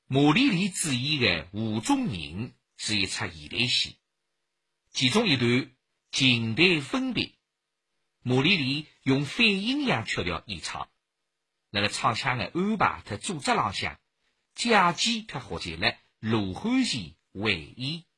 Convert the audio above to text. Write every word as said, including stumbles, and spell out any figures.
马丽丽主演的《湖中人》是一出现代戏，其中一段情代分别，马丽丽用反阴阳曲调演唱，那个唱腔的安排和组织浪向，假期却获得了罗汉前回忆。